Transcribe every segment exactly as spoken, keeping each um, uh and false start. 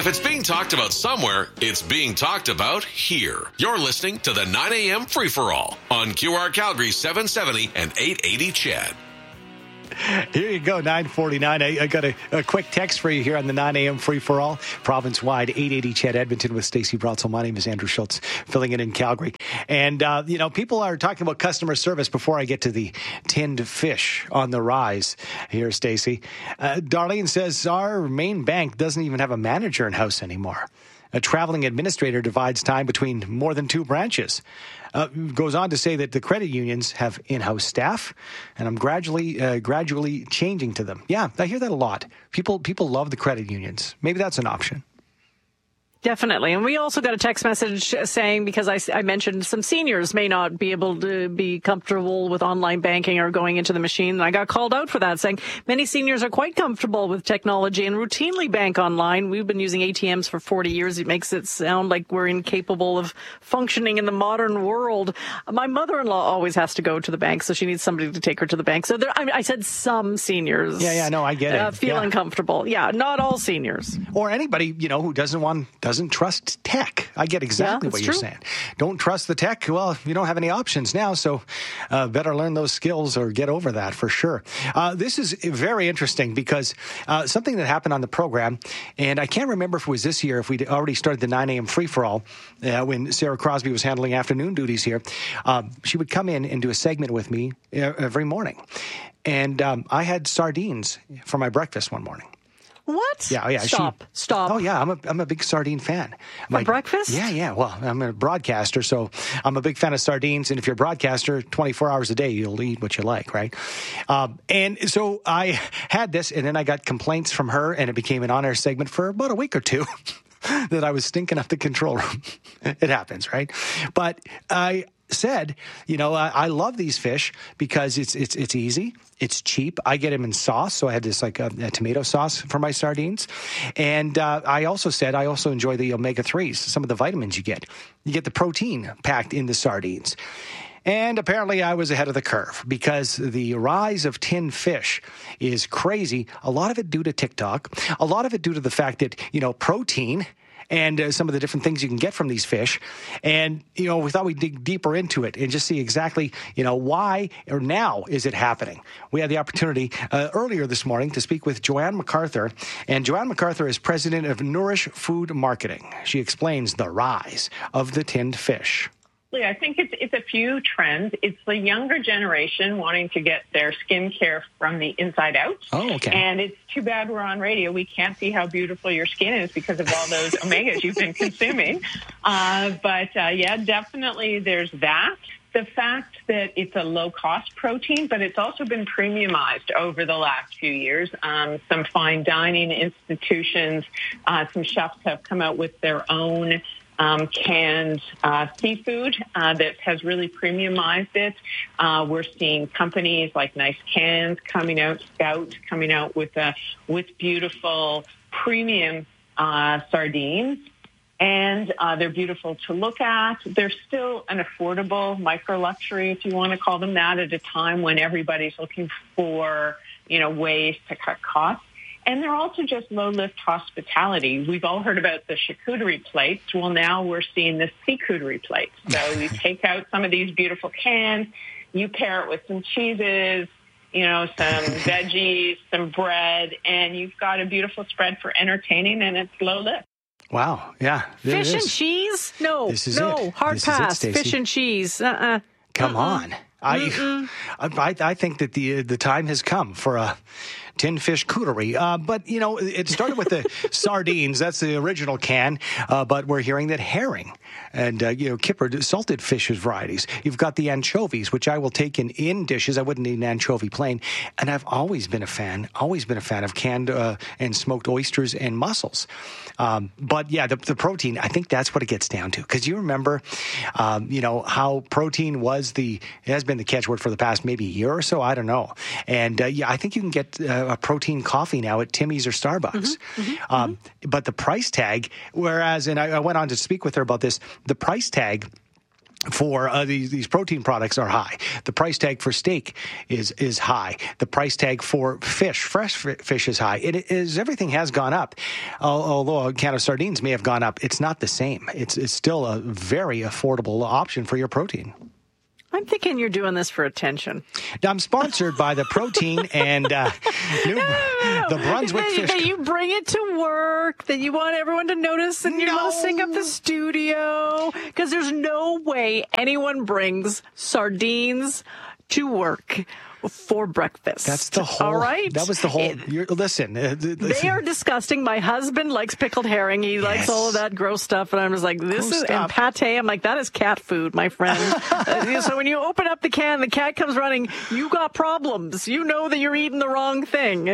it's being talked about somewhere, it's being talked about here. You're listening to the nine a.m. Free-for-All on Q R Calgary seven seventy and eight eighty C H E D. Here you go, nine forty-nine. I, I got a, a quick text for you here on the nine a.m. Free-for-All. Province-wide, eight eighty C H E D Edmonton with Stacey Brotzel. My name is Andrew Schultz, filling in in Calgary. And, uh, you know, people are talking about customer service before I get to the tinned fish on the rise here, Stacey. Uh, Darlene says our main bank doesn't even have a manager in-house anymore. A traveling administrator divides time between more than two branches. Uh, goes on to say that the credit unions have in-house staff, and I'm gradually uh, gradually changing to them. Yeah, I hear that a lot. People people love the credit unions. Maybe that's an option. Definitely. And we also got a text message saying, because I, I mentioned some seniors may not be able to be comfortable with online banking or going into the machine. And I got called out for that, saying many seniors are quite comfortable with technology and routinely bank online. We've been using A T Ms for forty years. It makes it sound like we're incapable of functioning in the modern world. My mother-in-law always has to go to the bank, so she needs somebody to take her to the bank. So there, I, mean, I said some seniors. Yeah, yeah, no, I get it. Uh, feel yeah. uncomfortable. Yeah, not all seniors. Or anybody, you know, who doesn't want... doesn't trust tech. I get exactly yeah, what you're true. saying. Don't trust the tech. Well, you don't have any options now, so uh, better learn those skills or get over that for sure. Uh, this is very interesting because uh, something that happened on the program, and I can't remember if it was this year, if we'd already started the nine a.m. free-for-all, uh, when Sarah Crosby was handling afternoon duties here. Um, she would come in and do a segment with me every morning. And um, I had sardines for my breakfast one morning. What? Yeah, yeah. Stop. She, Stop. Oh, yeah. I'm a I'm a big sardine fan. For My, breakfast? Yeah, yeah. Well, I'm a broadcaster, so I'm a big fan of sardines. And if you're a broadcaster, twenty-four hours a day, you'll eat what you like, right? Um, and so I had this, and then I got complaints from her, and it became an on-air segment for about a week or two that I was stinking up the control room. It happens, right? But I said, you know, I, I love these fish because it's it's it's easy. It's cheap. I get them in sauce, so I had this like a, a tomato sauce for my sardines. And uh, I also said I also enjoy the omega threes, some of the vitamins you get. You get the protein packed in the sardines. And apparently I was ahead of the curve because the rise of tinned fish is crazy. A lot of it due to TikTok. A lot of it due to the fact that, you know, protein and uh, some of the different things you can get from these fish. And, you know, we thought we'd dig deeper into it and just see exactly, you know, why or now is it happening. We had the opportunity uh, earlier this morning to speak with Joanne MacArthur. And Joanne MacArthur is president of Nourish Food Marketing. She explains the rise of the tinned fish. I think it's it's a few trends. It's the younger generation wanting to get their skincare from the inside out. Oh, okay. And it's too bad we're on radio. We can't see how beautiful your skin is because of all those omegas you've been consuming. Uh, but, uh, yeah, definitely there's that. The fact that it's a low-cost protein, but it's also been premiumized over the last few years. Um, some fine dining institutions, uh, some chefs have come out with their own Um, canned uh, seafood uh, that has really premiumized it. Uh, we're seeing companies like Nice Cans coming out, Scout coming out with a, with beautiful premium uh, sardines. And uh, they're beautiful to look at. They're still an affordable micro-luxury, if you want to call them that, at a time when everybody's looking for, you know, ways to cut costs. And they're also just low-lift hospitality. We've all heard about the charcuterie plates. Well, now we're seeing the seacouterie plates. So you take out some of these beautiful cans, you pair it with some cheeses, you know, some veggies, some bread, and you've got a beautiful spread for entertaining, and it's low-lift. Wow, yeah. Fish and cheese? No, this is no, it. hard this pass. It, Fish and cheese. Uh-uh. Come Uh-uh. on. I, I I think that the the time has come for a tinned fish cootery. Uh, but, you know, it started with the sardines. That's the original can. Uh, but we're hearing that herring and, uh, you know, kipper, salted fish varieties. You've got the anchovies, which I will take in, in dishes. I wouldn't eat an anchovy plain. And I've always been a fan, always been a fan of canned uh, and smoked oysters and mussels. Um, but, yeah, the, the protein, I think that's what it gets down to. Because you remember, um, you know, how protein was the, it has been the catchword for the past maybe year or so. I don't know. And, uh, yeah, I think you can get uh, a protein coffee now at Timmy's or Starbucks. Mm-hmm, mm-hmm, um, mm-hmm. But the price tag, whereas, and I, I went on to speak with her about this, the price tag for uh, these, these protein products are high. The price tag for steak is is high. The price tag for fish, fresh f- fish is high. It is everything has gone up. Although a can of sardines may have gone up, it's not the same. It's it's still a very affordable option for your protein. I'm thinking you're doing this for attention. Now, I'm sponsored by the protein and uh, New, no, no, no. the Brunswick that, Fish. That you bring it to work, that you want everyone to notice, and you No. want to sing up the studio. Because there's no way anyone brings sardines to work for breakfast. That's the whole. All right. That was the whole. It, You're, listen, uh, th- They are disgusting. My husband likes pickled herring. He likes Yes. all of that gross stuff. And I was like, this Gross is, stuff. and pate, I'm like, that is cat food, my friend. uh, so when you open up the can, the cat comes running, you got problems. You know that you're eating the wrong thing. Uh,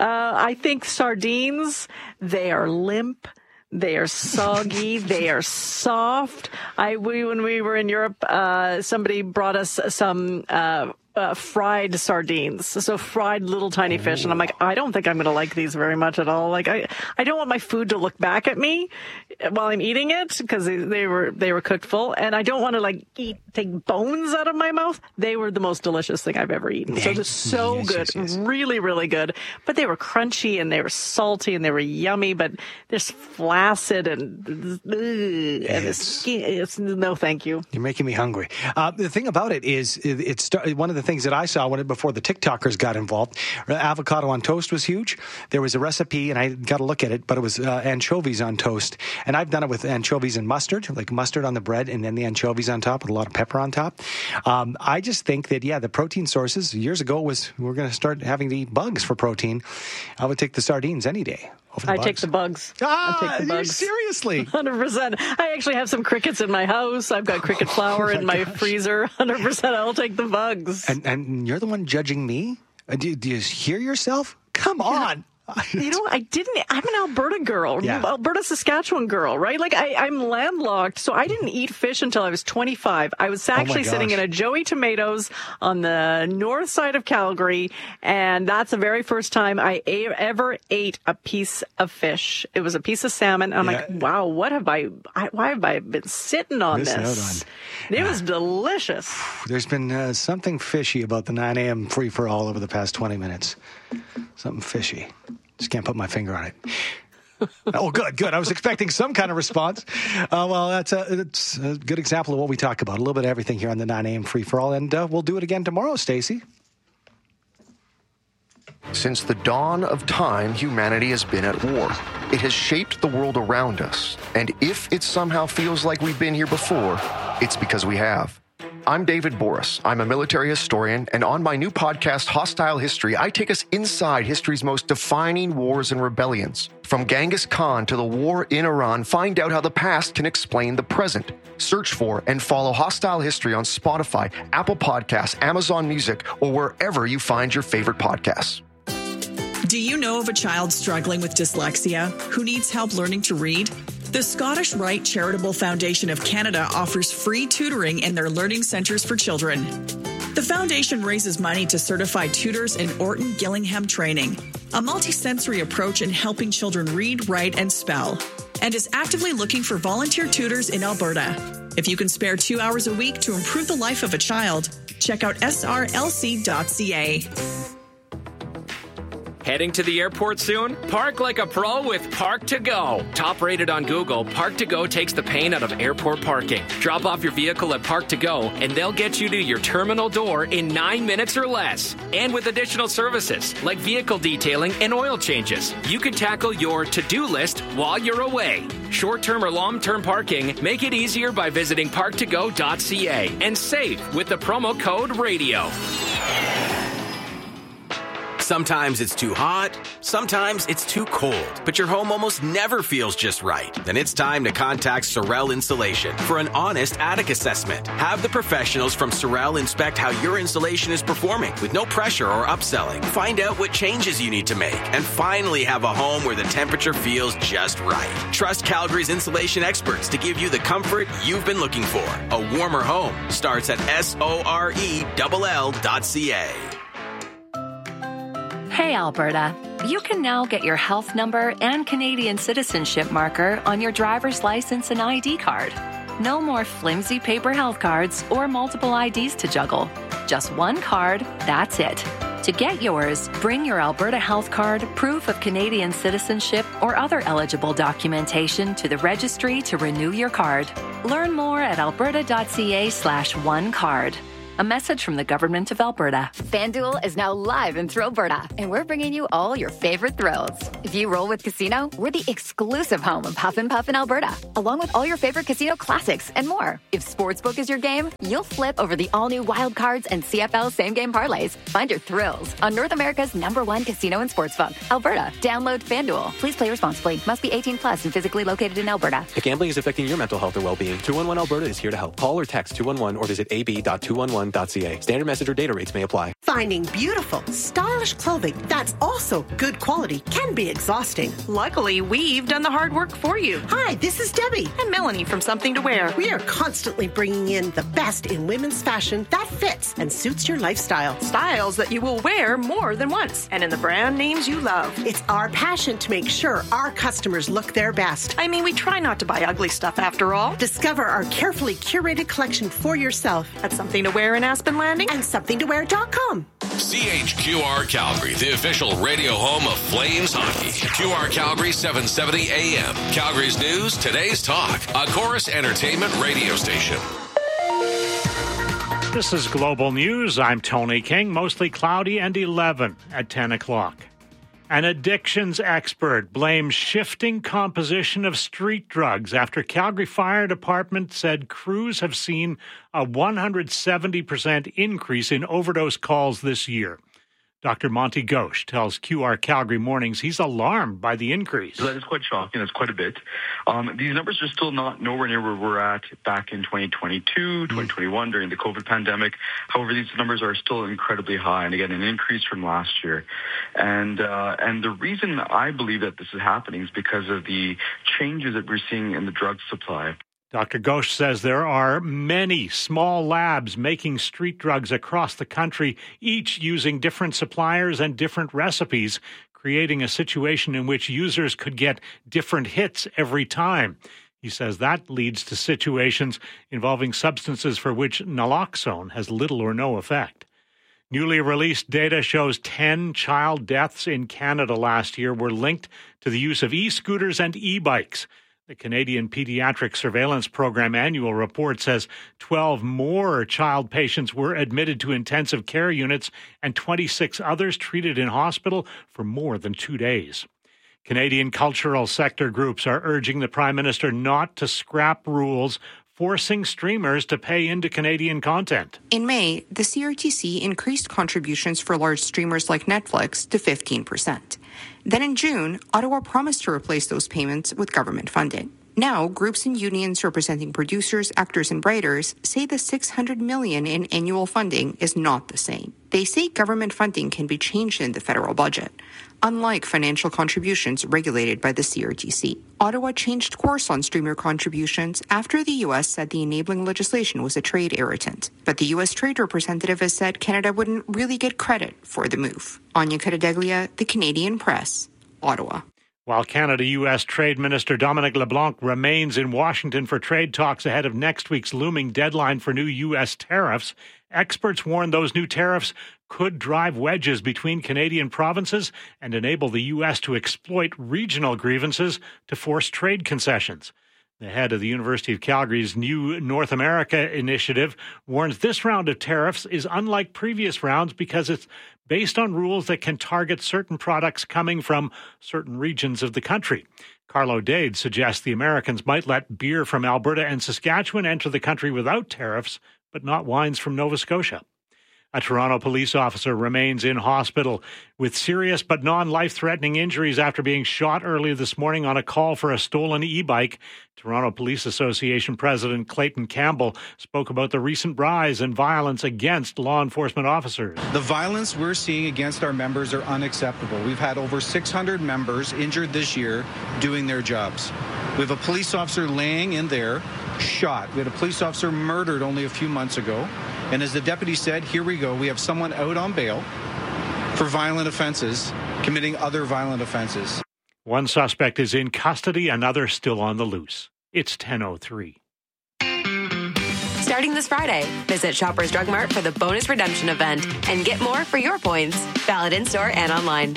I think sardines, they are limp. They are soggy. They are soft. I we when we were in Europe, uh, somebody brought us some uh, uh, fried sardines, so fried little tiny fish, and I'm like, I don't think I'm going to like these very much at all. Like I, I don't want my food to look back at me while I'm eating it because they, they were they were cooked full, and I don't want to like eat take bones out of my mouth. They were the most delicious thing I've ever eaten. So they're so Yes, good, yes, yes. really, really good. But they were crunchy and they were salty and they were yummy, but they're flaccid and ugh, and it's, skin, it's no thank you. You're making me hungry. Uh, the thing about it is, it, it start, one of the things that I saw when it, before the TikTokers got involved, uh, avocado on toast was huge. There was a recipe, and I got to look at it, but it was uh, anchovies on toast. And I've done it with anchovies and mustard, like mustard on the bread, and then the anchovies on top with a lot of pepper on top. Um, I just think that, yeah, the protein sources, years ago was we're going to start having to eat bugs for protein. I would take the sardines any day. I take the bugs. Ah, I take the bugs. Seriously. one hundred percent. I actually have some crickets in my house. I've got cricket flour Oh my in my gosh. freezer. one hundred percent. I'll take the bugs. And, and you're the one judging me? Uh, Do, do you hear yourself? Come on. You know, I didn't, I'm an Alberta girl, Yeah. Alberta, Saskatchewan girl, right? Like I, I'm landlocked, so I didn't eat fish until I was twenty-five. I was actually sitting gosh. in a Joey Tomatoes on the north side of Calgary, and that's the very first time I a- ever ate a piece of fish. It was a piece of salmon. I'm Yeah. like, wow, what have I, I, why have I been sitting on Missing this? out It was delicious. There's been uh, something fishy about the nine a.m. free-for-all over the past twenty minutes. Something fishy. Just can't put my finger on it. Oh, good, good. I was expecting some kind of response. Uh, well, that's a, that's a good example of what we talk about. A little bit of everything here on the nine a.m. free-for-all. And uh, we'll do it again tomorrow, Stacey. Since the dawn of time, humanity has been at war. It has shaped the world around us. And if it somehow feels like we've been here before, it's because we have. I'm David Boris. I'm a military historian, and on my new podcast, Hostile History, I take us inside history's most defining wars and rebellions. From Genghis Khan to the war in Iran, find out how the past can explain the present. Search for and follow Hostile History on Spotify, Apple Podcasts, Amazon Music, or wherever you find your favorite podcasts. Do you know of a child struggling with dyslexia who needs help learning to read? The Scottish Rite Charitable Foundation of Canada offers free tutoring in their learning centres for children. The foundation raises money to certify tutors in Orton Gillingham training, a multisensory approach in helping children read, write, and spell, and is actively looking for volunteer tutors in Alberta. If you can spare two hours a week to improve the life of a child, check out S R L C dot C A. Heading to the airport soon? Park like a pro with Park to Go. Top rated on Google, Park to Go takes the pain out of airport parking. Drop off your vehicle at Park to Go, and they'll get you to your terminal door in nine minutes or less. And with additional services like vehicle detailing and oil changes, you can tackle your to-do list while you're away. Short-term or long-term parking, make it easier by visiting park to go dot C A and save with the promo code RADIO. Sometimes it's too hot, sometimes it's too cold, but your home almost never feels just right. Then it's time to contact Sorel Insulation for an honest attic assessment. Have the professionals from Sorel inspect how your insulation is performing with no pressure or upselling. Find out what changes you need to make and finally have a home where the temperature feels just right. Trust Calgary's insulation experts to give you the comfort you've been looking for. A warmer home starts at S O R E L L dot C A. Hey, Alberta. You can now get your health number and Canadian citizenship marker on your driver's license and I D card. No more flimsy paper health cards or multiple I Ds to juggle. Just one card, that's it. To get yours, bring your Alberta Health Card, proof of Canadian citizenship, or other eligible documentation to the registry to renew your card. Learn more at alberta.ca slash one card. A message from the Government of Alberta. FanDuel is now live in Thrillberta, and we're bringing you all your favorite thrills. If you roll with Casino, we're the exclusive home of Huff and Puff in Alberta, along with all your favorite casino classics and more. If Sportsbook is your game, you'll flip over the all-new Wild Cards and C F L same-game parlays. Find your thrills on North America's number one casino and sportsbook, Alberta. Download FanDuel. Please play responsibly. Must be eighteen plus and physically located in Alberta. If gambling is affecting your mental health or well-being, two one one Alberta is here to help. Call or text two one one or visit a b dot two one one dot c a. Standard message or data rates may apply. Finding beautiful, stylish clothing that's also good quality can be exhausting. Luckily, we've done the hard work for you. Hi, this is Debbie. And Melanie from Something to Wear. We are constantly bringing in the best in women's fashion that fits and suits your lifestyle. Styles that you will wear more than once. And in the brand names you love. It's our passion to make sure our customers look their best. I mean, we try not to buy ugly stuff after all. Discover our carefully curated collection for yourself at Something to Wear in Aspen Landing and something to wear dot com. C H Q R Calgary, the official radio home of Flames hockey. Q R Calgary seven seventy A M. Calgary's news, today's talk. A Chorus Entertainment radio station. This is Global News. I'm Tony King. Mostly cloudy and eleven at ten o'clock. An addictions expert blames shifting composition of street drugs after Calgary Fire Department said crews have seen a one hundred seventy percent increase in overdose calls this year. Doctor Monty Ghosh tells Q R Calgary Mornings he's alarmed by the increase. That is quite shocking. That's quite a bit. Um, these numbers are still not nowhere near where we're at back in twenty twenty-two, twenty twenty-one during the COVID pandemic. However, these numbers are still incredibly high, and again, an increase from last year. And uh, and the reason I believe that this is happening is because of the changes that we're seeing in the drug supply. Doctor Ghosh says there are many small labs making street drugs across the country, each using different suppliers and different recipes, creating a situation in which users could get different hits every time. He says that leads to situations involving substances for which naloxone has little or no effect. Newly released data shows ten child deaths in Canada last year were linked to the use of e-scooters and e-bikes. The Canadian Pediatric Surveillance Program annual report says twelve more child patients were admitted to intensive care units and twenty-six others treated in hospital for more than two days. Canadian cultural sector groups are urging the Prime Minister not to scrap rules forcing streamers to pay into Canadian content. In May, the C R T C increased contributions for large streamers like Netflix to fifteen percent. Then in June, Ottawa promised to replace those payments with government funding. Now, groups and unions representing producers, actors, and writers say the six hundred million dollars in annual funding is not the same. They say government funding can be changed in the federal budget, unlike financial contributions regulated by the C R T C. Ottawa changed course on streamer contributions after the U S said the enabling legislation was a trade irritant. But the U S trade representative has said Canada wouldn't really get credit for the move. Anya Cadadeglia, The Canadian Press, Ottawa. While Canada-U S Trade Minister Dominic LeBlanc remains in Washington for trade talks ahead of next week's looming deadline for new U S tariffs, experts warn those new tariffs could drive wedges between Canadian provinces and enable the U S to exploit regional grievances to force trade concessions. The head of the University of Calgary's new North America initiative warns this round of tariffs is unlike previous rounds because it's based on rules that can target certain products coming from certain regions of the country. Carlo Dade suggests the Americans might let beer from Alberta and Saskatchewan enter the country without tariffs, but not wines from Nova Scotia. A Toronto police officer remains in hospital with serious but non-life-threatening injuries after being shot early this morning on a call for a stolen e-bike. Toronto Police Association President Clayton Campbell spoke about the recent rise in violence against law enforcement officers. The violence we're seeing against our members are unacceptable. We've had over six hundred members injured this year doing their jobs. We have a police officer laying in there, shot. We had a police officer murdered only a few months ago. And as the deputy said, here we go. We have someone out on bail for violent offenses, committing other violent offenses. One suspect is in custody, another still on the loose. It's ten oh three. starting this Friday. Visit Shoppers Drug Mart for the bonus redemption event and get more for your points. Valid in-store and online.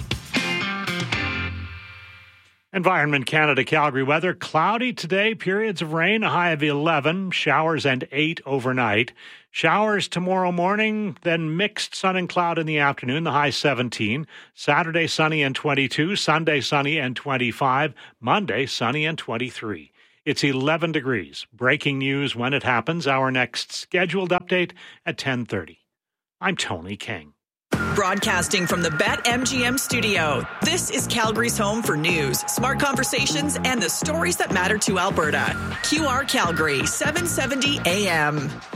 Environment Canada Calgary weather. Cloudy today, periods of rain, a high of eleven, showers and eight overnight. Showers tomorrow morning, then mixed sun and cloud in the afternoon, the high seventeen. Saturday, sunny and twenty-two. Sunday, sunny and twenty-five. Monday, sunny and twenty-three. It's eleven degrees. Breaking news when it happens. Our next scheduled update at ten thirty. I'm Tony King. Broadcasting from the BetMGM studio, this is Calgary's home for news, smart conversations, and the stories that matter to Alberta. Q R Calgary, seven seventy A M.